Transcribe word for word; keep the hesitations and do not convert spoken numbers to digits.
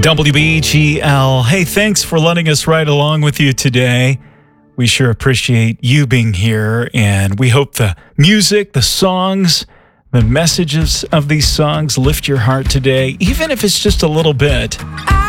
W B G L. Hey, thanks for letting us ride along with you today. We sure appreciate you being here, and we hope the music, the songs, the messages of these songs lift your heart today, even if it's just a little bit.